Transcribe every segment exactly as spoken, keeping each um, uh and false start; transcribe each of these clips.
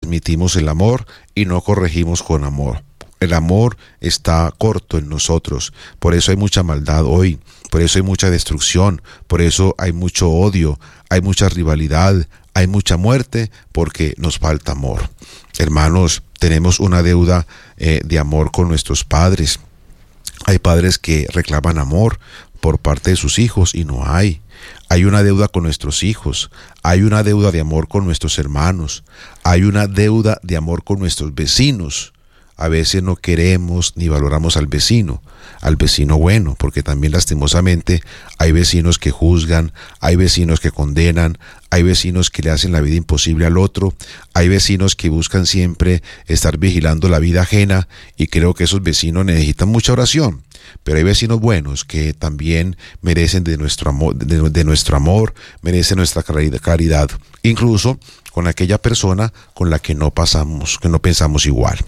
transmitimos el amor y no corregimos con amor. El amor está corto en nosotros, por eso hay mucha maldad hoy, por eso hay mucha destrucción, por eso hay mucho odio, hay mucha rivalidad, hay mucha muerte, porque nos falta amor. Hermanos, tenemos una deuda eh, de amor con nuestros padres. Hay padres que reclaman amor por parte de sus hijos y no hay. Hay una deuda con nuestros hijos, hay una deuda de amor con nuestros hermanos, hay una deuda de amor con nuestros vecinos. A veces no queremos ni valoramos al vecino, al vecino bueno, porque también lastimosamente hay vecinos que juzgan, hay vecinos que condenan, hay vecinos que le hacen la vida imposible al otro, hay vecinos que buscan siempre estar vigilando la vida ajena, y creo que esos vecinos necesitan mucha oración. Pero hay vecinos buenos que también merecen de nuestro amor, de, de nuestro amor, merecen nuestra caridad, incluso con aquella persona con la que no pasamos, que no pensamos igual.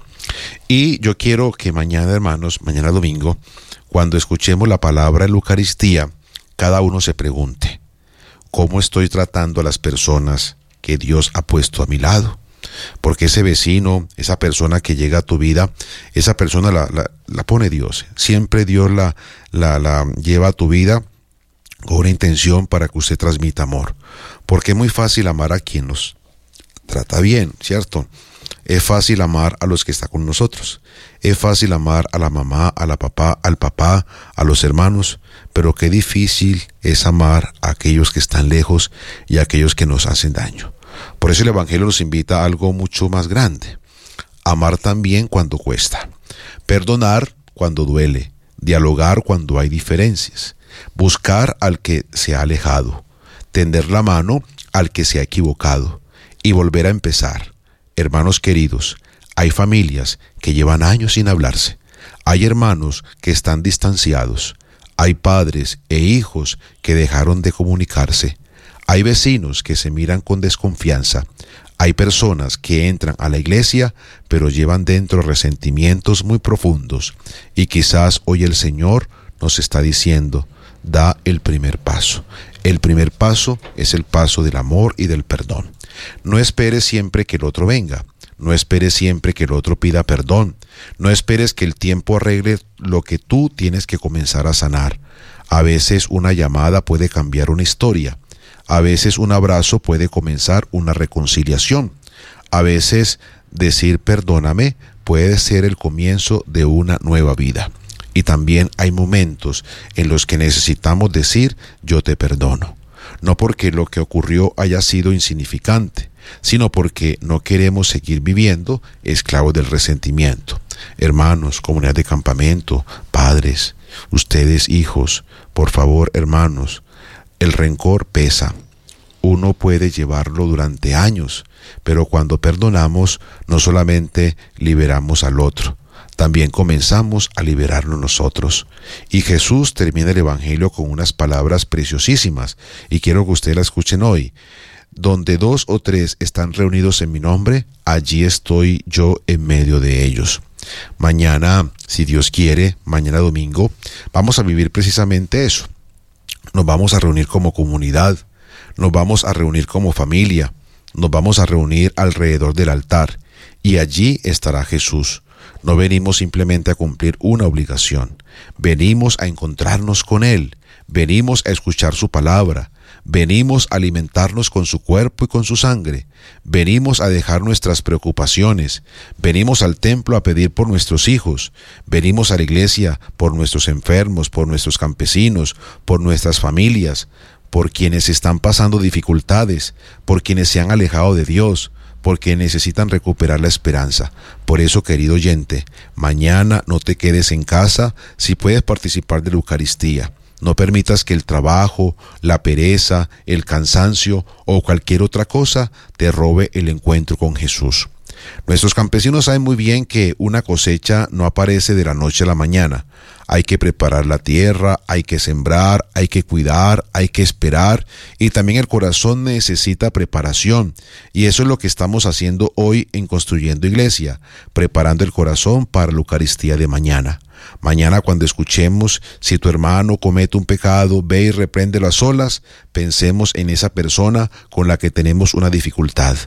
Y yo quiero que mañana, hermanos, mañana domingo, cuando escuchemos la palabra en la Eucaristía, cada uno se pregunte: ¿cómo estoy tratando a las personas que Dios ha puesto a mi lado? Porque ese vecino, esa persona que llega a tu vida, esa persona la, la, la pone Dios. Siempre Dios la, la, la lleva a tu vida con una intención para que usted transmita amor. Porque es muy fácil amar a quien nos trata bien, ¿cierto? Es fácil amar a los que están con nosotros. Es fácil amar a la mamá, a la papá, al papá, a los hermanos. Pero qué difícil es amar a aquellos que están lejos y a aquellos que nos hacen daño. Por eso el Evangelio nos invita a algo mucho más grande. Amar también cuando cuesta. Perdonar cuando duele. Dialogar cuando hay diferencias. Buscar al que se ha alejado. Tender la mano al que se ha equivocado. Y volver a empezar. Hermanos queridos, hay familias que llevan años sin hablarse. Hay hermanos que están distanciados. Hay padres e hijos que dejaron de comunicarse. Hay vecinos que se miran con desconfianza. Hay personas que entran a la iglesia, pero llevan dentro resentimientos muy profundos. Y quizás hoy el Señor nos está diciendo: da el primer paso. El primer paso es el paso del amor y del perdón. No esperes siempre que el otro venga. No esperes siempre que el otro pida perdón. No esperes que el tiempo arregle lo que tú tienes que comenzar a sanar. A veces una llamada puede cambiar una historia. A veces un abrazo puede comenzar una reconciliación. A veces decir perdóname puede ser el comienzo de una nueva vida. Y también hay momentos en los que necesitamos decir yo te perdono. No porque lo que ocurrió haya sido insignificante, sino porque no queremos seguir viviendo esclavos del resentimiento. Hermanos, comunidad de campamento, padres, ustedes hijos, por favor, hermanos, el rencor pesa. Uno puede llevarlo durante años, pero cuando perdonamos, no solamente liberamos al otro, también comenzamos a liberarnos nosotros. Y Jesús termina el Evangelio con unas palabras preciosísimas, y quiero que ustedes la escuchen hoy. Donde dos o tres están reunidos en mi nombre, allí estoy yo en medio de ellos. Mañana, si Dios quiere, mañana domingo, vamos a vivir precisamente eso. Nos vamos a reunir como comunidad, nos vamos a reunir como familia, nos vamos a reunir alrededor del altar, y allí estará Jesús. No venimos simplemente a cumplir una obligación, venimos a encontrarnos con Él, venimos a escuchar su palabra, venimos a alimentarnos con su cuerpo y con su sangre, venimos a dejar nuestras preocupaciones, venimos al templo a pedir por nuestros hijos, venimos a la iglesia por nuestros enfermos, por nuestros campesinos, por nuestras familias, por quienes están pasando dificultades, por quienes se han alejado de Dios, porque necesitan recuperar la esperanza. Por eso, querido oyente, mañana no te quedes en casa si puedes participar de la Eucaristía. No permitas que el trabajo, la pereza, el cansancio o cualquier otra cosa te robe el encuentro con Jesús. Nuestros campesinos saben muy bien que una cosecha no aparece de la noche a la mañana. Hay que preparar la tierra, hay que sembrar, hay que cuidar, hay que esperar, y también el corazón necesita preparación. Y eso es lo que estamos haciendo hoy en Construyendo Iglesia, preparando el corazón para la Eucaristía de mañana. Mañana, cuando escuchemos, si tu hermano comete un pecado, ve y repréndelo a solas, pensemos en esa persona con la que tenemos una dificultad.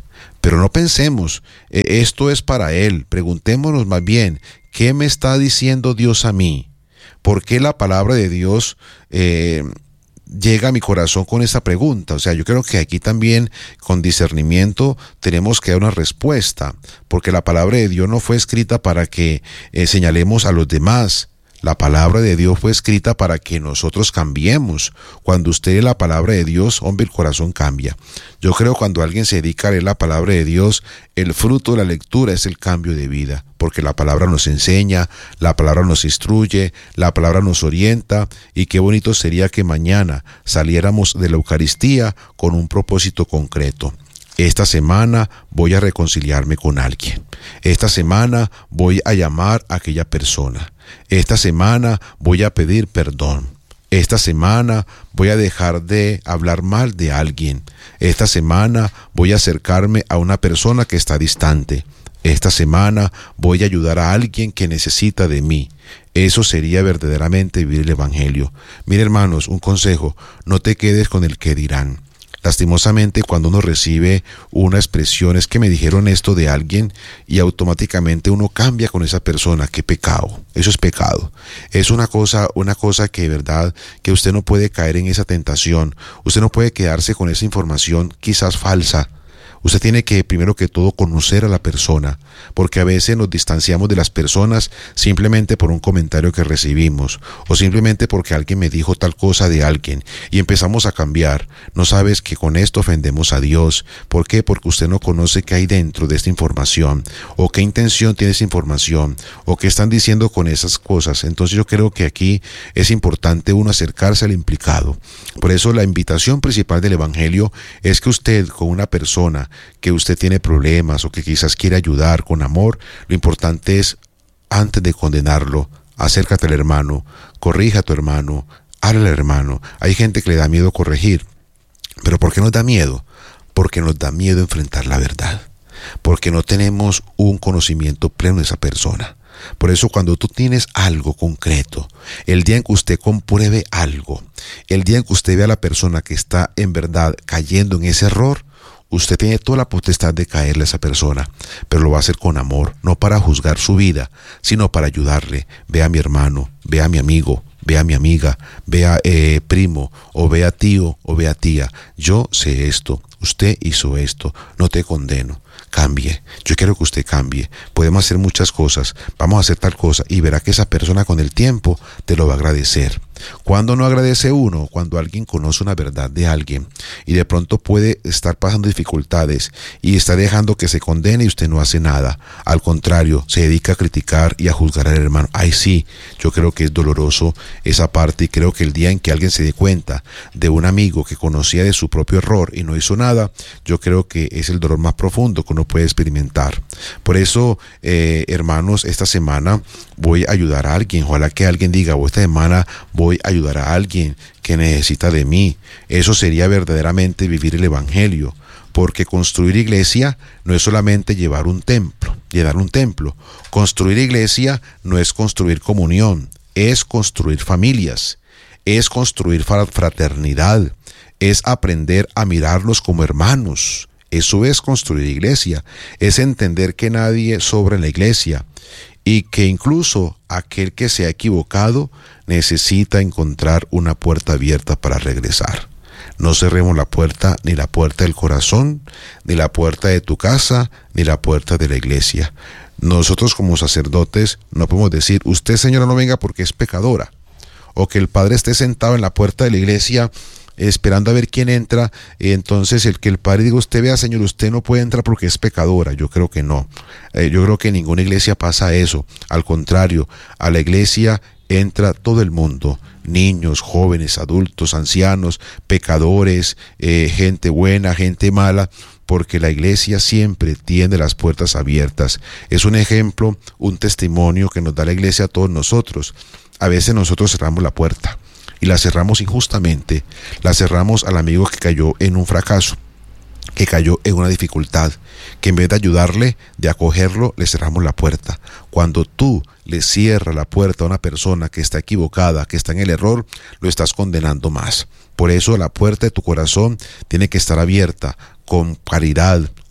Pero no pensemos, eh, esto es para él. Preguntémonos más bien, ¿qué me está diciendo Dios a mí? ¿Por qué la palabra de Dios eh, llega a mi corazón con esta pregunta? O sea, yo creo que aquí también con discernimiento tenemos que dar una respuesta, porque la palabra de Dios no fue escrita para que eh, señalemos a los demás. La palabra de Dios fue escrita para que nosotros cambiemos. Cuando usted lee la palabra de Dios, hombre, el corazón cambia. Yo creo que cuando alguien se dedica a leer la palabra de Dios, el fruto de la lectura es el cambio de vida, porque la palabra nos enseña, la palabra nos instruye, la palabra nos orienta, y qué bonito sería que mañana saliéramos de la Eucaristía con un propósito concreto. Esta semana voy a reconciliarme con alguien. Esta semana voy a llamar a aquella persona. Esta semana voy a pedir perdón. Esta semana voy a dejar de hablar mal de alguien. Esta semana voy a acercarme a una persona que está distante. Esta semana voy a ayudar a alguien que necesita de mí. Eso sería verdaderamente vivir el Evangelio. Mire, hermanos, un consejo: no te quedes con el que dirán. Lastimosamente, cuando uno recibe una expresión, es que me dijeron esto de alguien, y automáticamente uno cambia con esa persona. ¡Qué pecado! Eso es pecado. Es una cosa, una cosa que de verdad, que usted no puede caer en esa tentación. Usted no puede quedarse con esa información quizás falsa. Usted tiene que, primero que todo, conocer a la persona, porque a veces nos distanciamos de las personas simplemente por un comentario que recibimos, o simplemente porque alguien me dijo tal cosa de alguien, y empezamos a cambiar. No sabes que con esto ofendemos a Dios. ¿Por qué? Porque usted no conoce qué hay dentro de esta información, o qué intención tiene esa información, o qué están diciendo con esas cosas. Entonces yo creo que aquí es importante uno acercarse al implicado. Por eso la invitación principal del Evangelio es que usted, con una persona que usted tiene problemas o que quizás quiere ayudar con amor, lo importante es, antes de condenarlo, acércate al hermano, corrija a tu hermano, háblale al hermano. Hay gente que le da miedo corregir. ¿Pero por qué nos da miedo? Porque nos da miedo enfrentar la verdad, porque no tenemos un conocimiento pleno de esa persona. Por eso, cuando tú tienes algo concreto, el día en que usted compruebe algo, el día en que usted vea a la persona que está en verdad cayendo en ese error, usted tiene toda la potestad de caerle a esa persona, pero lo va a hacer con amor, no para juzgar su vida, sino para ayudarle. Ve a mi hermano, ve a mi amigo, ve a mi amiga, ve a eh, primo, o ve a tío, o ve a tía. Yo sé esto, usted hizo esto, no te condeno. Cambie, yo quiero que usted cambie. Podemos hacer muchas cosas, vamos a hacer tal cosa, y verá que esa persona con el tiempo te lo va a agradecer. ¿Cuándo no agradece uno? Cuando alguien conoce una verdad de alguien y de pronto puede estar pasando dificultades y está dejando que se condene y usted no hace nada. Al contrario, se dedica a criticar y a juzgar al hermano. Ay, sí, yo creo que es doloroso esa parte, y creo que el día en que alguien se dé cuenta de un amigo que conocía de su propio error y no hizo nada, yo creo que es el dolor más profundo que uno puede experimentar. Por eso, eh, hermanos, esta semana voy a ayudar a alguien. Ojalá que alguien diga, o esta semana voy a ayudar a alguien que necesita de mí. Eso sería verdaderamente vivir el Evangelio, porque construir iglesia no es solamente llevar un templo, llenar un templo. Construir iglesia no es construir comunión, es construir familias, es construir fraternidad, es aprender a mirarnos como hermanos. Eso es construir iglesia, es entender que nadie sobra en la iglesia, y que incluso aquel que se ha equivocado necesita encontrar una puerta abierta para regresar. No cerremos la puerta, ni la puerta del corazón, ni la puerta de tu casa, ni la puerta de la iglesia. Nosotros como sacerdotes no podemos decir, usted, señora, no venga porque es pecadora, o que el padre esté sentado en la puerta de la iglesia esperando a ver quién entra, y entonces el que el padre diga, usted vea, señor, usted no puede entrar porque es pecadora. Yo creo que no, eh, yo creo que en ninguna iglesia pasa eso. Al contrario, a la iglesia entra todo el mundo, niños, jóvenes, adultos, ancianos, pecadores, eh, gente buena, gente mala, porque la iglesia siempre tiene las puertas abiertas. Es un ejemplo, un testimonio que nos da la iglesia a todos nosotros. A veces nosotros cerramos la puerta, y la cerramos injustamente, la cerramos al amigo que cayó en un fracaso, que cayó en una dificultad, que en vez de ayudarle, de acogerlo, le cerramos la puerta. Cuando tú le cierras la puerta a una persona que está equivocada, que está en el error, lo estás condenando más. Por eso la puerta de tu corazón tiene que estar abierta, con caridad,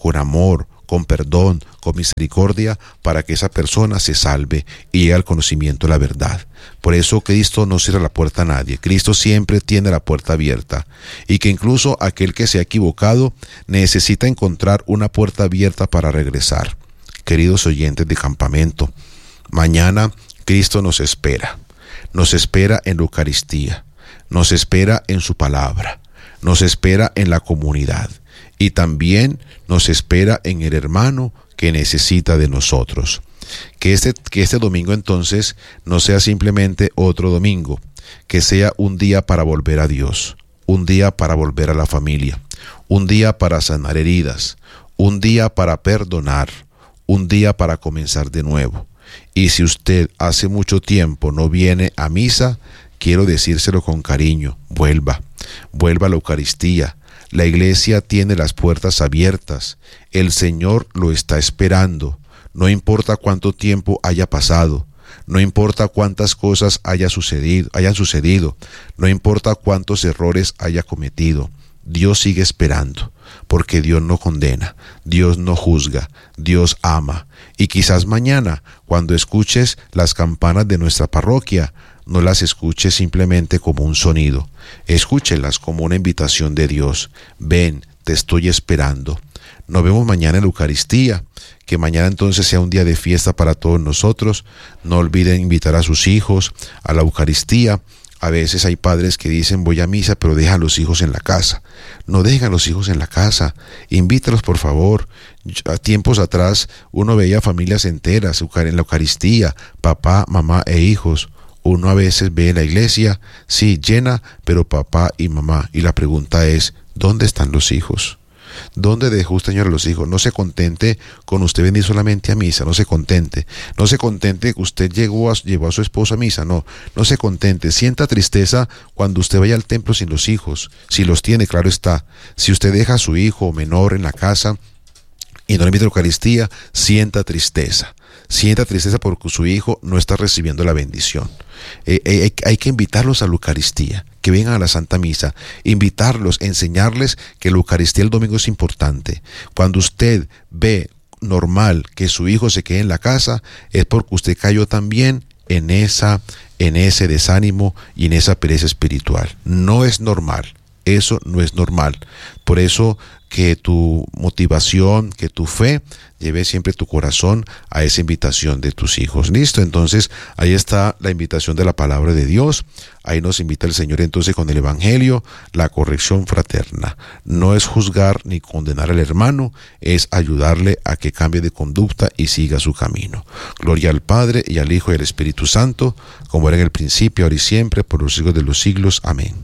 con amor, con perdón, con misericordia, para que esa persona se salve y llegue al conocimiento de la verdad. Por eso Cristo no cierra la puerta a nadie. Cristo siempre tiene la puerta abierta, y que incluso aquel que se ha equivocado necesita encontrar una puerta abierta para regresar. Queridos oyentes de Campamento, mañana Cristo nos espera. Nos espera en la Eucaristía, nos espera en su palabra, nos espera en la comunidad, y también nos espera en el hermano que necesita de nosotros. Que este, que este domingo entonces no sea simplemente otro domingo, que sea un día para volver a Dios, un día para volver a la familia, un día para sanar heridas, un día para perdonar, un día para comenzar de nuevo. Y si usted hace mucho tiempo no viene a misa, quiero decírselo con cariño, vuelva, vuelva a la Eucaristía. La iglesia tiene las puertas abiertas, el Señor lo está esperando, no importa cuánto tiempo haya pasado, no importa cuántas cosas haya sucedido, hayan sucedido, no importa cuántos errores haya cometido, Dios sigue esperando, porque Dios no condena, Dios no juzga, Dios ama. Y quizás mañana, cuando escuches las campanas de nuestra parroquia, no las escuches simplemente como un sonido, escúchelas como una invitación de Dios. Ven, te estoy esperando. Nos vemos mañana en la Eucaristía, que mañana entonces sea un día de fiesta para todos nosotros. No olviden invitar a sus hijos a la Eucaristía. A veces hay padres que dicen voy a misa, pero dejan a los hijos en la casa. No dejan a los hijos en la casa, invítalos por favor. A tiempos atrás uno veía familias enteras en la Eucaristía, papá, mamá e hijos. Uno a veces ve la iglesia, sí, llena, pero papá y mamá. Y la pregunta es, ¿dónde están los hijos? ¿Dónde dejó usted, Señor, a los hijos? No se contente con usted venir solamente a misa, no se contente. No se contente que usted llegó a, llevó a su esposo a misa, no. No se contente. Sienta tristeza cuando usted vaya al templo sin los hijos. Si los tiene, claro está. Si usted deja a su hijo menor en la casa y no le invita a la Eucaristía, sienta tristeza. Sienta tristeza porque su hijo no está recibiendo la bendición. Eh, eh, hay que invitarlos a la Eucaristía, que vengan a la Santa Misa, invitarlos, enseñarles que la Eucaristía el domingo es importante. Cuando usted ve normal que su hijo se quede en la casa, es porque usted cayó también en esa, en ese desánimo y en esa pereza espiritual. No es normal, eso no es normal. Por eso que tu motivación, que tu fe lleve siempre tu corazón a esa invitación de tus hijos. Listo, entonces ahí está la invitación de la palabra de Dios. Ahí nos invita el Señor entonces con el Evangelio, la corrección fraterna. No es juzgar ni condenar al hermano, es ayudarle a que cambie de conducta y siga su camino. Gloria al Padre y al Hijo y al Espíritu Santo, como era en el principio, ahora y siempre, por los siglos de los siglos. Amén.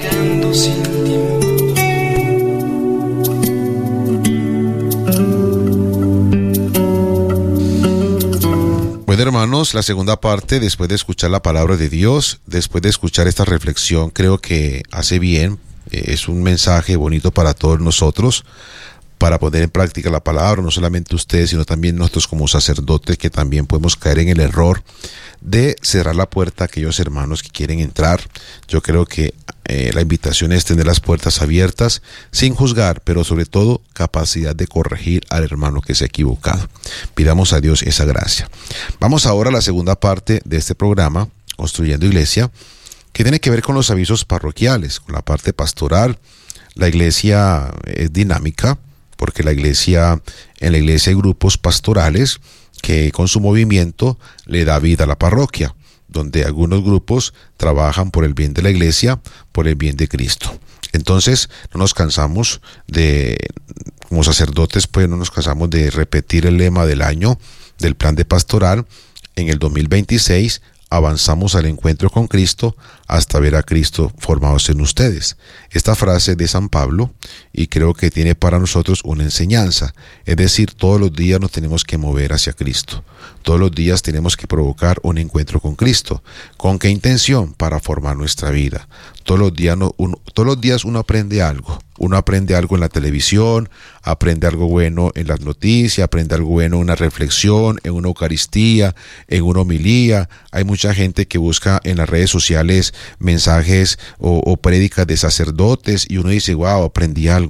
Bueno, hermanos, la segunda parte, después de escuchar la palabra de Dios, después de escuchar esta reflexión, creo que hace bien, eh, es un mensaje bonito para todos nosotros, para poner en práctica la palabra, no solamente ustedes, sino también nosotros como sacerdotes, que también podemos caer en el error de cerrar la puerta a aquellos hermanos que quieren entrar. Yo creo que eh, la invitación es tener las puertas abiertas, sin juzgar, pero sobre todo capacidad de corregir al hermano que se ha equivocado. Pidamos a Dios esa gracia. Vamos ahora a la segunda parte de este programa, Construyendo Iglesia, que tiene que ver con los avisos parroquiales, con la parte pastoral. La iglesia es dinámica, porque la iglesia, en la iglesia hay grupos pastorales que con su movimiento le da vida a la parroquia, donde algunos grupos trabajan por el bien de la iglesia, por el bien de Cristo. Entonces, no nos cansamos de, como sacerdotes, pues no nos cansamos de repetir el lema del año del plan de pastoral. En el dos mil veintiséis avanzamos al encuentro con Cristo hasta ver a Cristo formados en ustedes. Esta frase de San Pablo, y creo que tiene para nosotros una enseñanza, es decir, todos los días nos tenemos que mover hacia Cristo. Todos los días tenemos que provocar un encuentro con Cristo. ¿Con qué intención? Para formar nuestra vida. Todos los días uno, todos los días uno aprende algo. Uno aprende algo en la televisión, aprende algo bueno en las noticias, aprende algo bueno en una reflexión, en una Eucaristía, en una homilía. Hay mucha gente que busca en las redes sociales mensajes o, o prédicas de sacerdotes y uno dice, wow, aprendí algo.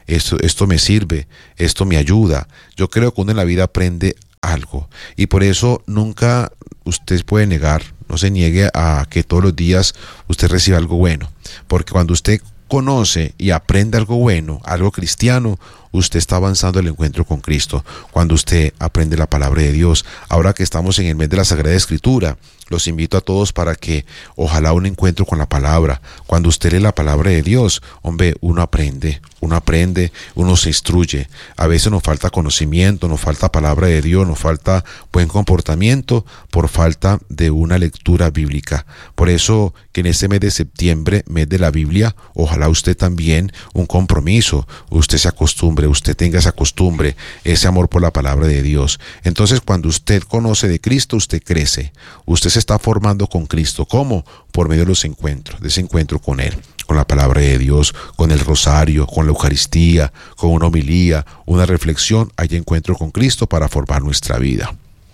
esto, esto me sirve, esto me ayuda. Yo creo que uno en la vida aprende algo y por eso nunca usted puede negar, no se niegue a que todos los días usted reciba algo bueno, porque cuando usted conoce y aprende algo bueno, algo cristiano, usted está avanzando el encuentro con Cristo. Cuando usted aprende la palabra de Dios, ahora que estamos en el mes de la Sagrada Escritura, los invito a todos para que ojalá un encuentro con la palabra. Cuando usted lee la palabra de Dios, hombre, uno aprende, uno aprende, uno se instruye. A veces nos falta conocimiento, nos falta palabra de Dios, nos falta buen comportamiento por falta de una lectura bíblica. Por eso que en este mes de septiembre, mes de la Biblia, ojalá usted también un compromiso, usted se acostumbre, usted tenga esa costumbre, ese amor por la palabra de Dios. Entonces, cuando usted conoce de Cristo, usted crece, usted se está formando con Cristo. ¿Cómo? Por medio de los encuentros, de ese encuentro con Él, con la palabra de Dios, con el rosario, con la Eucaristía, con una homilía, una reflexión. Hay encuentro con Cristo para formar nuestra vida.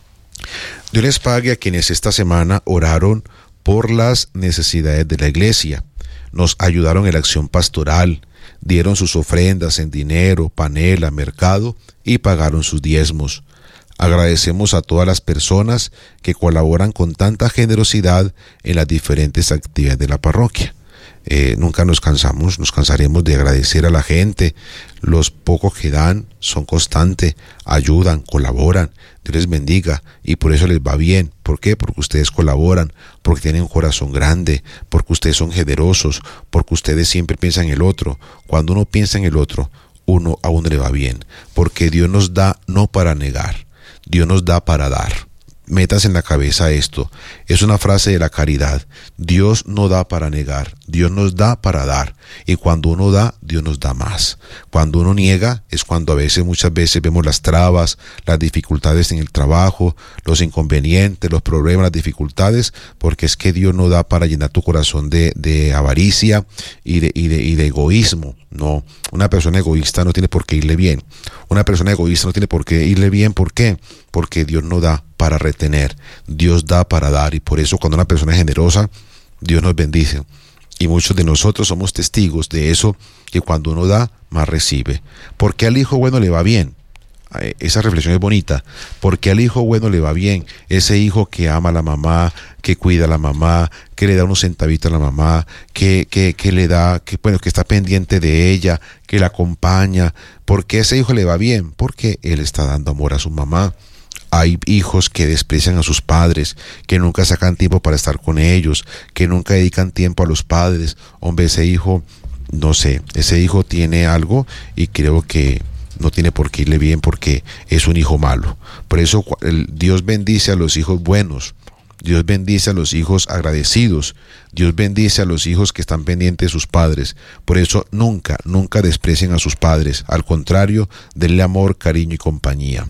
Dios les pague a quienes esta semana oraron por las necesidades de la iglesia, nos ayudaron en la acción pastoral, dieron sus ofrendas en dinero, panela, mercado y pagaron sus diezmos. Agradecemos a todas las personas que colaboran con tanta generosidad en las diferentes actividades de la parroquia. Eh, nunca nos cansamos, nos cansaremos de agradecer a la gente. Los pocos que dan son constantes, ayudan, colaboran. Dios les bendiga y por eso les va bien. ¿Por qué? Porque ustedes colaboran, porque tienen un corazón grande, porque ustedes son generosos, porque ustedes siempre piensan en el otro. Cuando uno piensa en el otro, uno a uno le va bien, porque Dios nos da no para negar, Dios nos da para dar. Metas en la cabeza esto, es una frase de la caridad. Dios no da para negar, Dios nos da para dar. Y cuando uno da, Dios nos da más. Cuando uno niega es cuando a veces, muchas veces vemos las trabas, las dificultades en el trabajo, los inconvenientes, los problemas, las dificultades, porque es que Dios no da para llenar tu corazón de, de avaricia y de, y, de, y de egoísmo. No, una persona egoísta no tiene por qué irle bien. Una persona egoísta no tiene por qué irle bien. ¿Por qué? Porque Dios no da para retener, Dios da para dar, y por eso cuando una persona es generosa, Dios nos bendice. Y muchos de nosotros somos testigos de eso, que cuando uno da, más recibe. ¿Por qué al hijo bueno le va bien? Esa reflexión es bonita. Porque al hijo bueno le va bien, ese hijo que ama a la mamá, que cuida a la mamá, que le da unos centavitos a la mamá, que, que, que le da, que bueno, que está pendiente de ella, que la acompaña. ¿Por qué ese hijo le va bien? Porque él está dando amor a su mamá. Hay hijos que desprecian a sus padres, que nunca sacan tiempo para estar con ellos, que nunca dedican tiempo a los padres. Hombre, ese hijo, no sé, ese hijo tiene algo y creo que no tiene por qué irle bien porque es un hijo malo. Por eso el Dios bendice a los hijos buenos, Dios bendice a los hijos agradecidos, Dios bendice a los hijos que están pendientes de sus padres. Por eso nunca, nunca desprecien a sus padres. Al contrario, denle amor, cariño y compañía.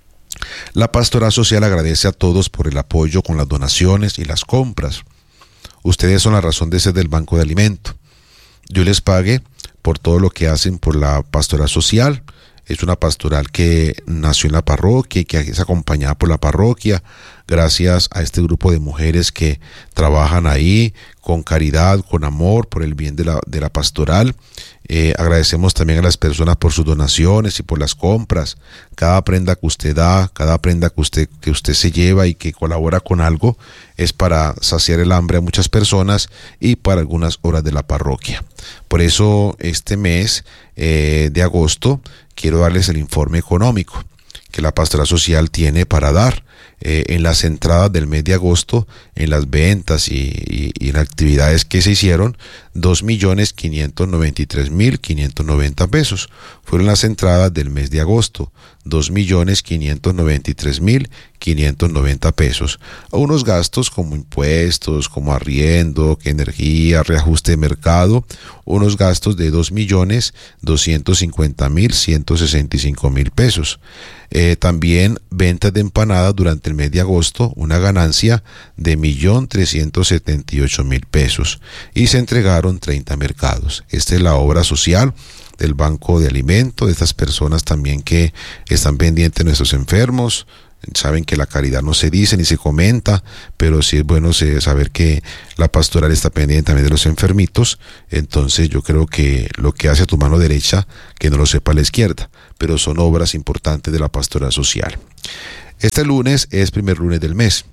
La Pastoral Social agradece a todos por el apoyo con las donaciones y las compras. Ustedes son la razón de ser del Banco de Alimento. Dios les pague por todo lo que hacen por la Pastoral Social. Es una pastoral que nació en la parroquia y que es acompañada por la parroquia, gracias a este grupo de mujeres que trabajan ahí con caridad, con amor, por el bien de la, de la pastoral. Eh, agradecemos también a las personas por sus donaciones y por las compras. Cada prenda que usted da, cada prenda que usted, que usted se lleva y que colabora con algo, es para saciar el hambre a muchas personas y para algunas horas de la parroquia. Por eso este mes eh, de agosto quiero darles el informe económico que la Pastoral Social tiene para dar. Eh, en las entradas del mes de agosto, en las ventas y, y, y en actividades que se hicieron, dos millones quinientos noventa y tres mil quinientos noventa pesos. Fueron las entradas del mes de agosto, dos millones quinientos noventa y tres mil quinientos noventa pesos. Unos gastos como impuestos, como arriendo, energía, reajuste de mercado, unos gastos de dos millones doscientos cincuenta mil ciento sesenta y cinco mil pesos. Eh, también ventas de empanadas durante el mes de agosto, una ganancia de un millón trescientos setenta y ocho mil pesos, y se entregaron treinta mercados. Esta es la obra social del Banco de Alimentos, de estas personas también que están pendientes de nuestros enfermos, Saben que la caridad no se dice ni se comenta, pero sí es bueno saber que la pastoral está pendiente también de los enfermitos. Entonces yo creo que lo que hace tu mano derecha, que no lo sepa la izquierda, pero son obras importantes de la pastoral social. Este lunes es primer lunes del mes.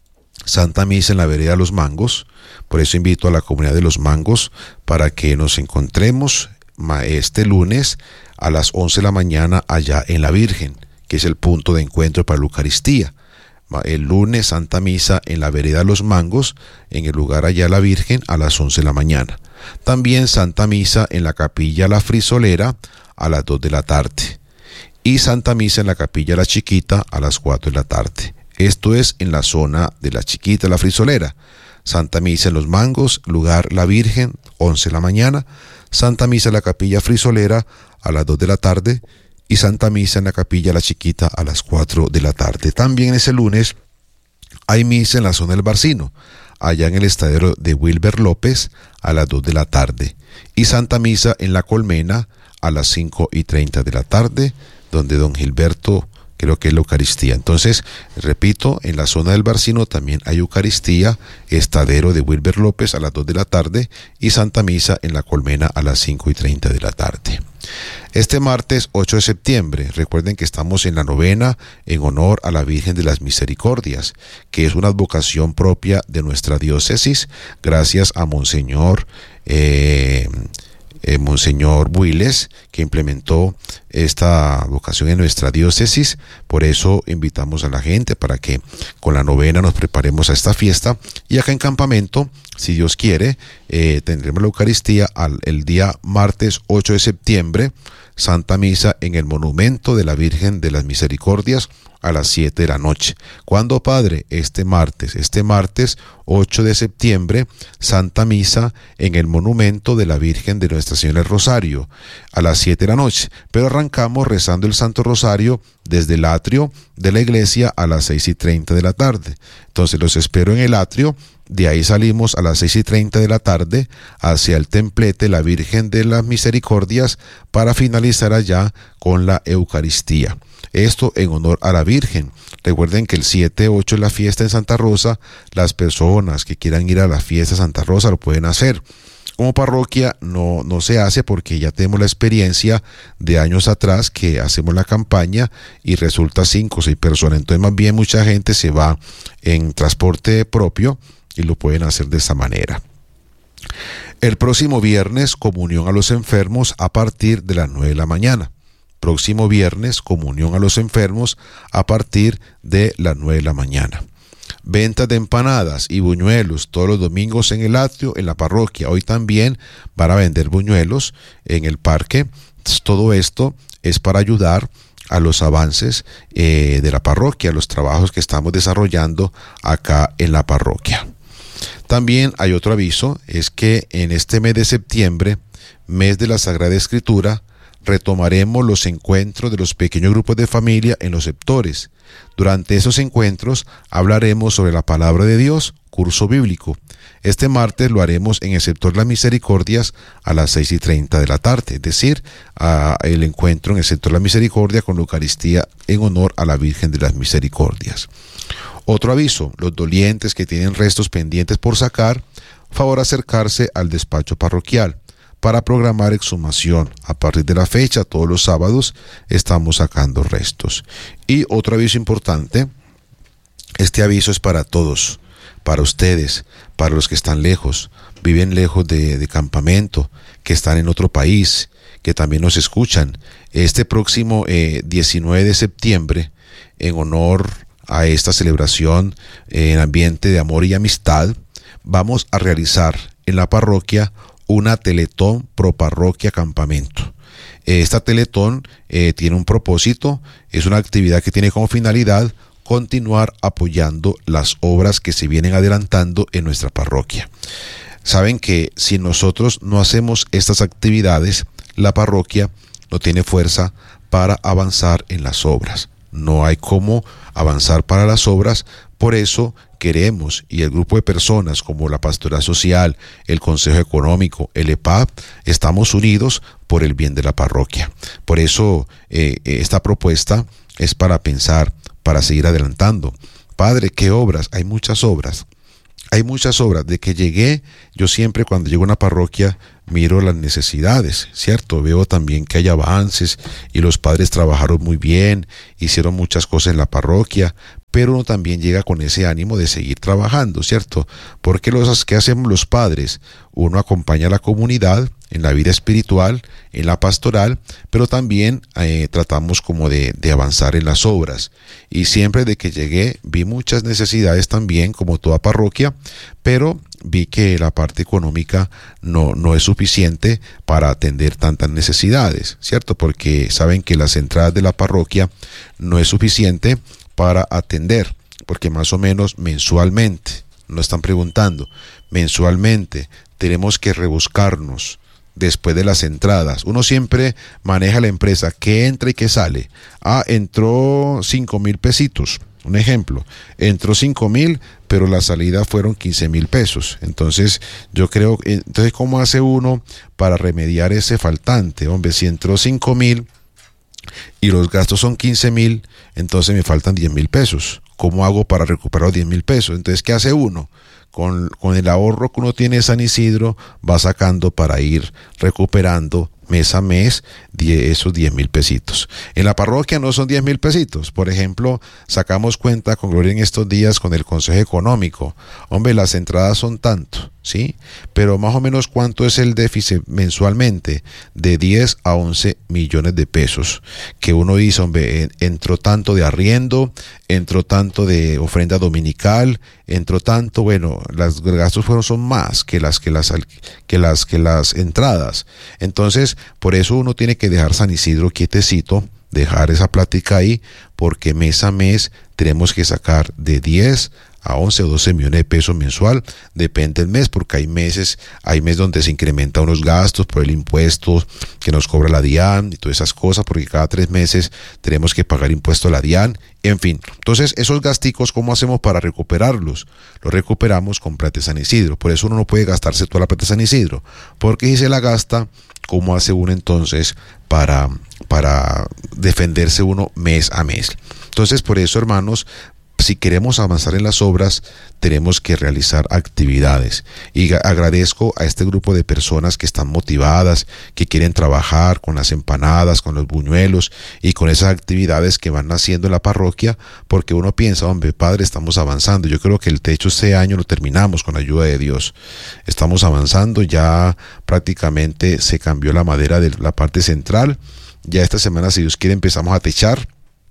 Santa Misa en la vereda Los Mangos. Por eso invito a la comunidad de Los Mangos para que nos encontremos este lunes a las once de la mañana allá en la Virgen, que es el punto de encuentro para la Eucaristía. El lunes Santa Misa en la vereda Los Mangos, en el lugar allá la Virgen, a las once de la mañana. También Santa Misa en la capilla La Frisolera a las dos de la tarde. Y Santa Misa en la capilla La Chiquita a las cuatro de la tarde. Esto es en la zona de La Chiquita, La Frisolera. Santa Misa en Los Mangos, lugar La Virgen, once de la mañana. Santa Misa en la capilla Frisolera a las dos de la tarde. Y Santa Misa en la capilla La Chiquita a las cuatro de la tarde. También ese lunes hay misa en la zona del Barcino, allá en el estadio de Wilber López a las dos de la tarde. Y Santa Misa en la Colmena a las cinco y treinta de la tarde, donde don Gilberto, creo que es la Eucaristía. Entonces, repito, en la zona del Barcino también hay Eucaristía, estadero de Wilber López a las dos de la tarde y Santa Misa en la Colmena a las cinco y treinta de la tarde. Este martes ocho de septiembre, recuerden que estamos en la novena en honor a la Virgen de las Misericordias, que es una advocación propia de nuestra diócesis, gracias a Monseñor eh, eh, Monseñor Builes, que implementó esta advocación en nuestra diócesis. Por eso invitamos a la gente para que con la novena nos preparemos a esta fiesta. Y acá en Campamento, si Dios quiere, eh, tendremos la Eucaristía al, el día martes ocho de septiembre, Santa Misa en el Monumento de la Virgen de las Misericordias a las siete de la noche. ¿Cuándo, Padre? Este martes, este martes ocho de septiembre, Santa Misa en el Monumento de la Virgen de Nuestra Señora del Rosario a las siete de la noche. Pero arrancamos rezando el Santo Rosario desde el atrio de la iglesia a las seis y treinta de la tarde. Entonces los espero en el atrio. De ahí salimos a las seis y treinta de la tarde hacia el templete La Virgen de las Misericordias para finalizar allá con la Eucaristía. Esto en honor a la Virgen. Recuerden que el siete ocho es la fiesta en Santa Rosa. Las personas que quieran ir a la fiesta de Santa Rosa lo pueden hacer. Como parroquia no, no se hace porque ya tenemos la experiencia de años atrás que hacemos la campaña y resulta cinco o seis personas. Entonces más bien mucha gente se va en transporte propio y lo pueden hacer de esta manera. El próximo viernes, comunión a los enfermos a partir de las nueve de la mañana. Próximo viernes, comunión a los enfermos a partir de las nueve de la mañana. Ventas de empanadas y buñuelos todos los domingos en el atrio, en la parroquia. Hoy también van a vender buñuelos en el parque. Todo esto es para ayudar a los avances eh, de la parroquia, a los trabajos que estamos desarrollando acá en la parroquia. También hay otro aviso, es que en este mes de septiembre, mes de la Sagrada Escritura, retomaremos los encuentros de los pequeños grupos de familia en los sectores. Durante esos encuentros hablaremos sobre la palabra de Dios, curso bíblico. Este martes lo haremos en el sector Las Misericordias a las seis y treinta de la tarde, es decir, a el encuentro en el sector La Misericordia con la Eucaristía en honor a la Virgen de las Misericordias. Otro aviso, los dolientes que tienen restos pendientes por sacar, favor acercarse al despacho parroquial para programar exhumación. A partir de la fecha, todos los sábados, estamos sacando restos. Y otro aviso importante, este aviso es para todos, para ustedes, para los que están lejos, viven lejos de, de Campamento, que están en otro país, que también nos escuchan. Este próximo eh, diecinueve de septiembre, en honor a esta celebración eh, en ambiente de amor y amistad, vamos a realizar en la parroquia una Teletón Pro Parroquia Campamento. Esta Teletón eh, tiene un propósito, es una actividad que tiene como finalidad continuar apoyando las obras que se vienen adelantando en nuestra parroquia. Saben que si nosotros no hacemos estas actividades, la parroquia no tiene fuerza para avanzar en las obras. No hay cómo avanzar para las obras, por eso queremos, y el grupo de personas como la Pastoral Social, el Consejo Económico, el E P A P, estamos unidos por el bien de la parroquia. Por eso eh, esta propuesta es para pensar para seguir adelantando. Padre, ¿qué obras? Hay muchas obras. Hay muchas obras. De que llegué, yo siempre cuando llego a una parroquia miro las necesidades, ¿cierto? Veo también que hay avances y los padres trabajaron muy bien, hicieron muchas cosas en la parroquia, pero uno también llega con ese ánimo de seguir trabajando, ¿cierto? Porque los que hacemos los padres, uno acompaña a la comunidad en la vida espiritual, en la pastoral, pero también eh, tratamos como de, de avanzar en las obras. Y siempre de que llegué vi muchas necesidades también, como toda parroquia, pero vi que la parte económica no, no es suficiente para atender tantas necesidades, ¿cierto? Porque saben que las entradas de la parroquia no es suficiente para atender, porque más o menos mensualmente, no están preguntando, mensualmente tenemos que rebuscarnos después de las entradas. Uno siempre maneja la empresa, que entra y que sale. Ah, entró cinco mil pesitos, un ejemplo, entró cinco mil, pero la salida fueron quince mil pesos. Entonces, yo creo, entonces, ¿cómo hace uno para remediar ese faltante? Hombre, si entró cinco mil y los gastos son quince mil, entonces me faltan diez mil pesos. ¿Cómo hago para recuperar los diez mil pesos? Entonces, ¿qué hace uno? Con, con el ahorro que uno tiene de San Isidro, va sacando para ir recuperando mes a mes die, esos diez mil pesitos. En la parroquia no son diez mil pesitos. Por ejemplo, sacamos cuenta con Gloria en estos días con el Consejo Económico. Hombre, las entradas son tanto, ¿sí? Pero más o menos, ¿cuánto es el déficit mensualmente? De diez a once millones de pesos. Que uno dice, hombre, entró tanto de arriendo, entró tanto de ofrenda dominical, entró tanto, bueno, los gastos fueron son más que las que las que las que las entradas. Entonces, por eso uno tiene que dejar San Isidro quietecito, dejar esa plática ahí, porque mes a mes tenemos que sacar de diez a once o doce millones de pesos mensual, depende del mes, porque hay meses, hay meses donde se incrementan unos gastos por el impuesto que nos cobra la DIAN y todas esas cosas, porque cada tres meses tenemos que pagar impuesto a la DIAN, en fin. Entonces, esos gasticos, ¿cómo hacemos para recuperarlos? Los recuperamos con plata de San Isidro. Por eso uno no puede gastarse toda la plata de San Isidro, porque si se la gasta, ¿cómo hace uno entonces para, para defenderse uno mes a mes? Entonces, por eso, hermanos, si queremos avanzar en las obras, tenemos que realizar actividades. Y agradezco a este grupo de personas que están motivadas, que quieren trabajar con las empanadas, con los buñuelos y con esas actividades que van haciendo en la parroquia, porque uno piensa, hombre, padre, estamos avanzando. Yo creo que el techo este año lo terminamos con la ayuda de Dios. Estamos avanzando, ya prácticamente se cambió la madera de la parte central. Ya esta semana, si Dios quiere, empezamos a techar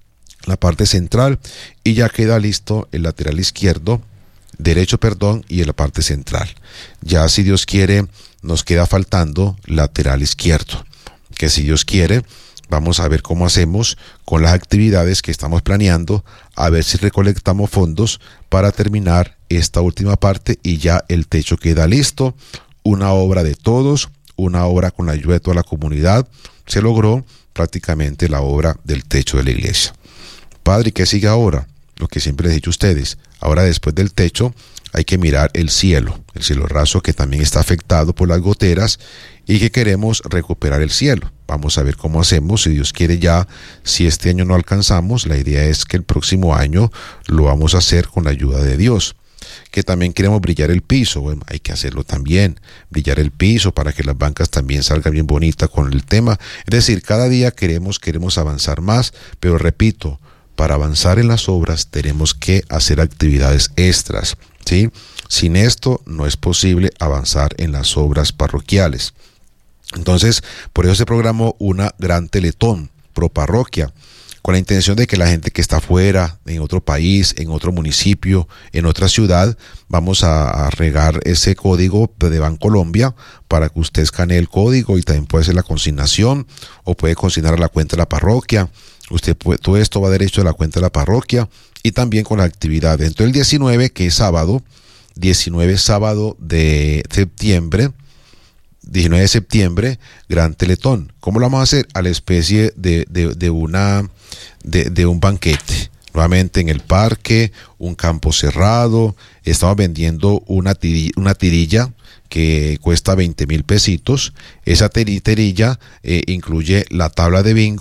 la parte central y ya queda listo el lateral izquierdo, derecho, perdón, y en la parte central. Ya, si Dios quiere, nos queda faltando lateral izquierdo, que si Dios quiere, vamos a ver cómo hacemos con las actividades que estamos planeando, a ver si recolectamos fondos para terminar esta última parte y ya el techo queda listo. Una obra de todos, una obra con la ayuda de toda la comunidad. Se logró prácticamente la obra del techo de la iglesia. Padre, ¿qué sigue ahora? Lo que siempre les he dicho a ustedes. Ahora, después del techo, hay que mirar el cielo, el cielo raso, que también está afectado por las goteras y que queremos recuperar el cielo. Vamos a ver cómo hacemos, si Dios quiere ya, si este año no alcanzamos, la idea es que el próximo año lo vamos a hacer con la ayuda de Dios. Que también queremos brillar el piso, bueno, hay que hacerlo también, brillar el piso para que las bancas también salgan bien bonitas con el tema. Es decir, cada día queremos, queremos avanzar más, pero repito, para avanzar en las obras tenemos que hacer actividades extras, ¿sí? Sin esto no es posible avanzar en las obras parroquiales. Entonces, por eso se programó una gran teletón pro parroquia, con la intención de que la gente que está afuera, en otro país, en otro municipio, en otra ciudad, vamos a, a regar ese código de Bancolombia para que usted escanee el código y también puede hacer la consignación o puede consignar a la cuenta de la parroquia. Usted puede, todo esto va derecho a la cuenta de la parroquia y también con las actividades. Entonces, el diecinueve, que es sábado, diecinueve sábado de septiembre, diecinueve de septiembre, gran teletón. ¿Cómo lo vamos a hacer? A la especie de, de, de una de, de un banquete. Nuevamente en el parque, un campo cerrado. Estamos vendiendo una tirilla, una tirilla que cuesta veinte mil pesitos. Esa tirilla eh, incluye la tabla de bingo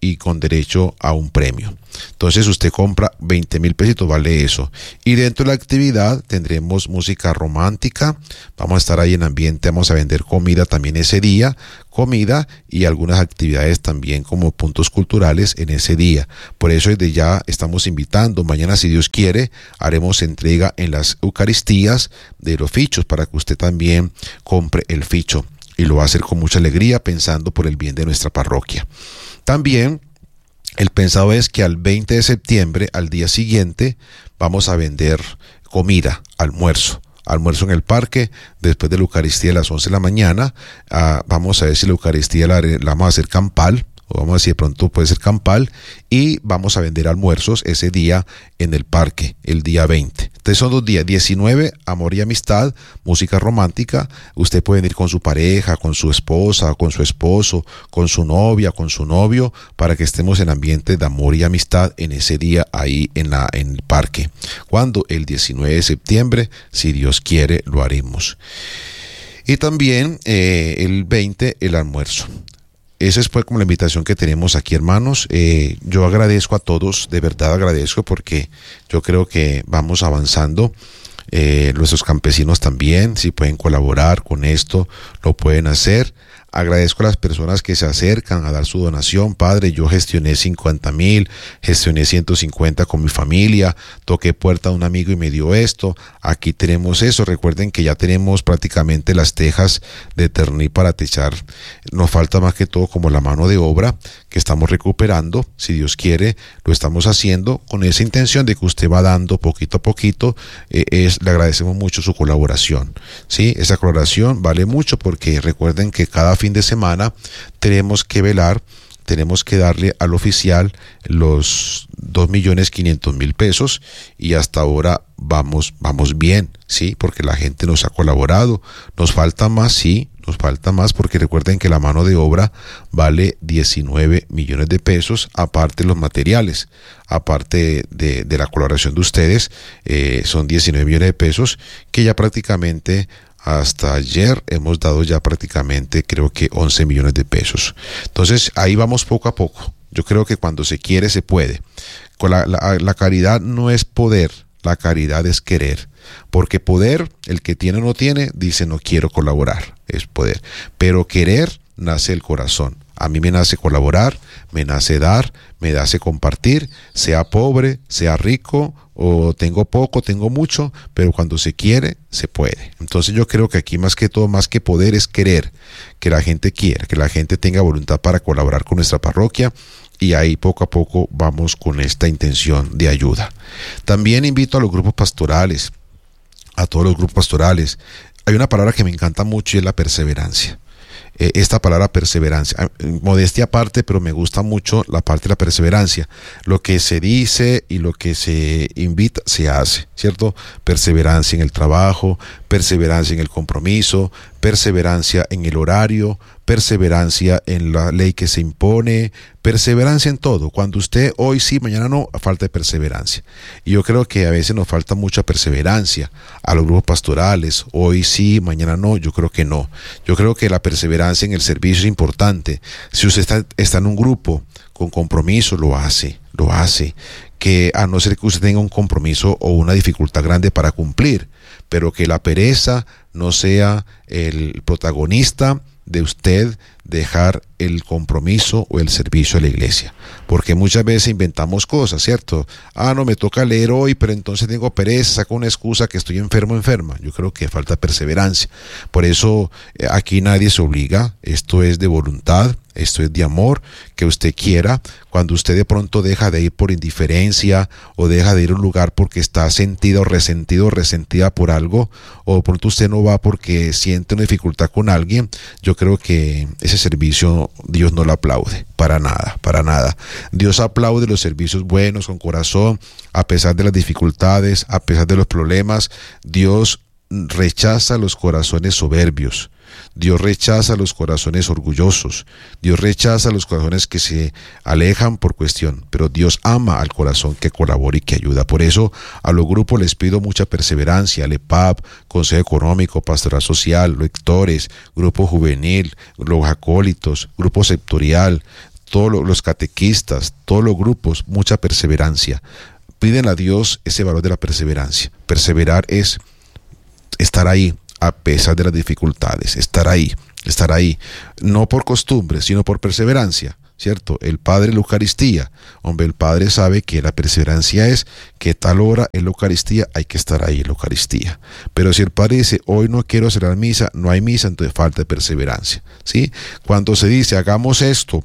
y con derecho a un premio. Entonces usted compra veinte mil pesitos, vale eso. Y dentro de la actividad tendremos música romántica, vamos a estar ahí en ambiente, vamos a vender comida también ese día, comida y algunas actividades también como puntos culturales en ese día. Por eso desde ya estamos invitando, mañana si Dios quiere, haremos entrega en las Eucaristías de los fichos para que usted también compre el ficho y lo va a hacer con mucha alegría pensando por el bien de nuestra parroquia. También el pensado es que al veinte de septiembre, al día siguiente, vamos a vender comida, almuerzo. Almuerzo en el parque, después de la Eucaristía a las once de la mañana. Uh, vamos a ver si la Eucaristía la, la vamos a hacer campal, o vamos a decir de pronto puede ser campal, y vamos a vender almuerzos ese día en el parque, el día veinte. Entonces son dos días, diecinueve, amor y amistad, música romántica. Usted puede venir con su pareja, con su esposa, con su esposo, con su novia, con su novio, para que estemos en ambiente de amor y amistad en ese día ahí en, la, en el parque. Cuando el diecinueve de septiembre, si Dios quiere, lo haremos. Y también eh, el veinte, el almuerzo. Esa es pues como la invitación que tenemos aquí, hermanos. Eh, yo agradezco a todos, de verdad agradezco, porque yo creo que vamos avanzando. Eh, nuestros campesinos también, si pueden colaborar con esto, lo pueden hacer. Agradezco a las personas que se acercan a dar su donación. Padre, yo gestioné cincuenta mil, gestioné ciento cincuenta con mi familia, toqué puerta de un amigo y me dio esto. Aquí tenemos eso. Recuerden que ya tenemos prácticamente las tejas de Terní para techar. Nos falta más que todo como la mano de obra que estamos recuperando. Si Dios quiere, lo estamos haciendo con esa intención de que usted va dando poquito a poquito. Eh, es, le agradecemos mucho su colaboración. ¿Sí? Esa colaboración vale mucho porque recuerden que cada fin de semana tenemos que velar, tenemos que darle al oficial los dos millones quinientos mil pesos y hasta ahora vamos, vamos bien, sí, porque la gente nos ha colaborado. Nos falta más, sí, nos falta más porque recuerden que la mano de obra vale diecinueve millones de pesos, aparte los materiales, aparte de, de la colaboración de ustedes, eh, son diecinueve millones de pesos que ya prácticamente hasta ayer hemos dado ya prácticamente creo que once millones de pesos. Entonces ahí vamos poco a poco. Yo creo que cuando se quiere se puede. Con la, la, la caridad no es poder, la caridad es querer. Porque poder, el que tiene o no tiene, dice no quiero colaborar, es poder. Pero querer nace el corazón. A mí me nace colaborar, me nace dar, me nace compartir, sea pobre, sea rico, o tengo poco, tengo mucho, pero cuando se quiere, se puede. Entonces yo creo que aquí más que todo, más que poder, es querer, que la gente quiera, que la gente tenga voluntad para colaborar con nuestra parroquia, y ahí poco a poco vamos con esta intención de ayuda. También invito a los grupos pastorales, a todos los grupos pastorales. Hay una palabra que me encanta mucho y es la perseverancia. Eh, esta palabra perseverancia, modestia aparte, pero me gusta mucho la parte de la perseverancia. Lo que se dice y lo que se invita se hace, ¿cierto? Perseverancia en el trabajo, perseverancia en el compromiso, perseverancia en el horario, perseverancia en la ley que se impone, perseverancia en todo. Cuando usted hoy sí, mañana no, falta de perseverancia. Y yo creo que a veces nos falta mucha perseverancia a los grupos pastorales. Hoy sí, mañana no, yo creo que no. Yo creo que la perseverancia en el servicio es importante. Si usted está, está en un grupo con compromiso, lo hace, lo hace. Que a no ser que usted tenga un compromiso o una dificultad grande para cumplir, pero que la pereza no sea el protagonista de usted dejar el compromiso o el servicio a la iglesia, porque muchas veces inventamos cosas, ¿cierto? Ah, no, me toca leer hoy, pero entonces tengo pereza, saco una excusa que estoy enfermo, enferma. Yo creo que falta perseverancia. Por eso eh, aquí nadie se obliga, esto es de voluntad, esto es de amor, que usted quiera. Cuando usted de pronto deja de ir por indiferencia o deja de ir a un lugar porque está sentido o resentido o resentida por algo, o de pronto usted no va porque siente una dificultad con alguien, yo creo que ese servicio Dios no lo aplaude, para nada, para nada. Dios aplaude los servicios buenos, con corazón, a pesar de las dificultades, a pesar de los problemas. Dios rechaza los corazones soberbios. Dios rechaza los corazones orgullosos. Dios rechaza los corazones que se alejan por cuestión, pero Dios ama al corazón que colabora y que ayuda. Por eso a los grupos les pido mucha perseverancia, al E P A P, Consejo Económico, Pastoral Social, lectores, grupo juvenil, los acólitos, grupo sectorial, todos los catequistas, todos los grupos, mucha perseverancia. Piden a Dios ese valor de la perseverancia. Perseverar es estar ahí a pesar de las dificultades, estar ahí, estar ahí, no por costumbre, sino por perseverancia, ¿cierto? El Padre en la Eucaristía, hombre, el Padre sabe que la perseverancia es que tal hora en la Eucaristía hay que estar ahí en la Eucaristía. Pero si el Padre dice, hoy no quiero hacer la misa, no hay misa, entonces falta de perseverancia, ¿sí? Cuando se dice, hagamos esto,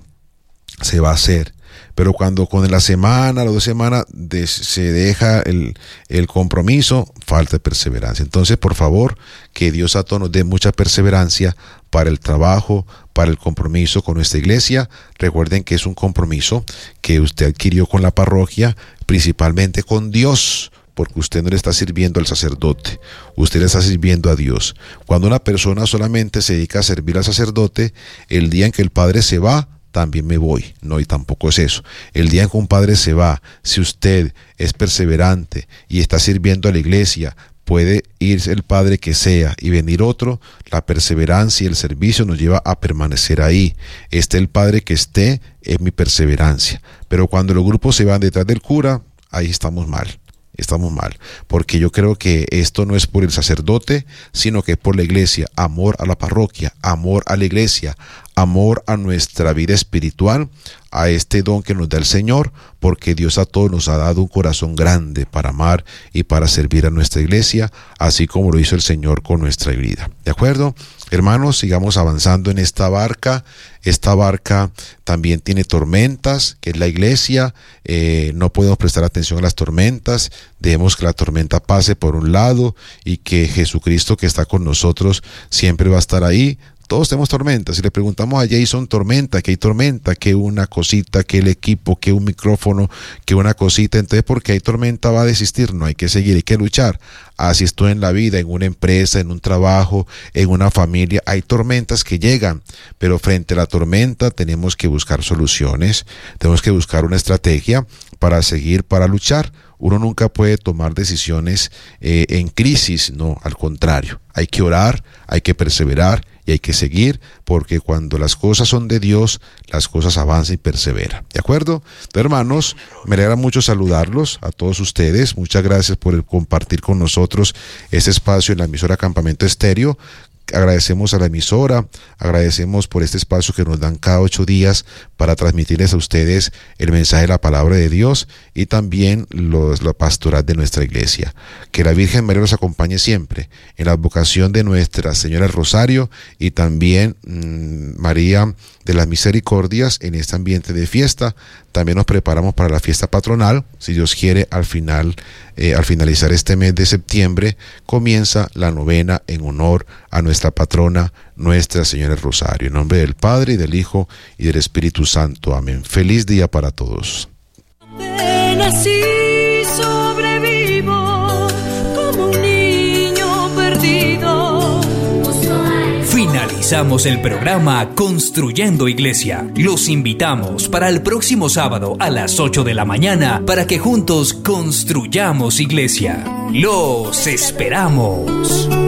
se va a hacer. Pero cuando con la semana, las dos semanas, de, se deja el, el compromiso, falta de perseverancia. Entonces, por favor, que Dios a todos nos dé mucha perseverancia para el trabajo, para el compromiso con nuestra iglesia. Recuerden que es un compromiso que usted adquirió con la parroquia, principalmente con Dios, porque usted no le está sirviendo al sacerdote, usted le está sirviendo a Dios. Cuando una persona solamente se dedica a servir al sacerdote, el día en que el Padre se va, también me voy. No, y tampoco es eso. El día en que un padre se va, si usted es perseverante y está sirviendo a la iglesia, puede irse el padre que sea y venir otro. La perseverancia y el servicio nos lleva a permanecer ahí. Esté el padre que esté, es mi perseverancia. Pero cuando los grupos se van detrás del cura, ahí estamos mal. Estamos mal, porque yo creo que esto no es por el sacerdote, sino que es por la iglesia. Amor a la parroquia, amor a la iglesia, amor a nuestra vida espiritual, a este don que nos da el Señor, porque Dios a todos nos ha dado un corazón grande para amar y para servir a nuestra iglesia, así como lo hizo el Señor con nuestra vida. ¿De acuerdo? Hermanos, sigamos avanzando en esta barca. Esta barca también tiene tormentas, que es la iglesia. Eh, no podemos prestar atención a las tormentas. Dejemos que la tormenta pase por un lado y que Jesucristo, que está con nosotros, siempre va a estar ahí. Todos tenemos tormentas. Si le preguntamos a Jason, tormenta, que hay tormenta, que una cosita, que el equipo, que un micrófono, que una cosita. Entonces, porque hay tormenta va a desistir. No, hay que seguir, hay que luchar. Así estoy en la vida, en una empresa, en un trabajo, en una familia. Hay tormentas que llegan, pero frente a la tormenta tenemos que buscar soluciones. Tenemos que buscar una estrategia para seguir, para luchar. Uno nunca puede tomar decisiones eh, en crisis, no, al contrario. Hay que orar, hay que perseverar y hay que seguir, porque cuando las cosas son de Dios, las cosas avanzan y perseveran. ¿De acuerdo? Entonces, hermanos, me alegra mucho saludarlos a todos ustedes. Muchas gracias por el compartir con nosotros este espacio en la emisora Campamento Estéreo. Agradecemos a la emisora, agradecemos por este espacio que nos dan cada ocho días para transmitirles a ustedes el mensaje de la palabra de Dios y también los, la pastoral de nuestra iglesia. Que la Virgen María los acompañe siempre en la advocación de Nuestra Señora del Rosario y también mmm, María de las Misericordias en este ambiente de fiesta. También nos preparamos para la fiesta patronal. Si Dios quiere, al final, eh, al finalizar este mes de septiembre, comienza la novena en honor a nuestra patrona, Nuestra Señora del Rosario. En nombre del Padre, y del Hijo, y del Espíritu Santo. Amén. Feliz día para todos. Apenas si sobrevivo como un niño perdido. Finalizamos el programa Construyendo Iglesia. Los invitamos para el próximo sábado a las ocho de la mañana para que juntos construyamos iglesia. ¡Los esperamos!